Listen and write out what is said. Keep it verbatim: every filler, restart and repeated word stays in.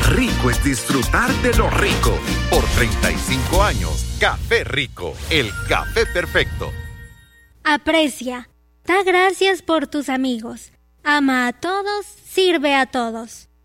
Rico es disfrutar de lo rico. Por treinta y cinco años, Café Rico, el café perfecto. Aprecia, da gracias por tus amigos. Ama a todos, sirve a todos.